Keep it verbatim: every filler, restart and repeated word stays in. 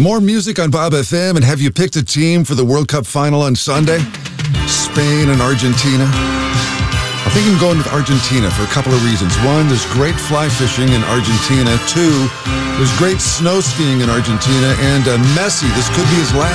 More music on Bob F M, and have you picked a team for the World Cup final on Sunday? Spain and Argentina? I think I'm going with Argentina for a couple of reasons. One, there's great fly fishing in Argentina. Two, there's great snow skiing in Argentina. And uh, Messi, this could be his last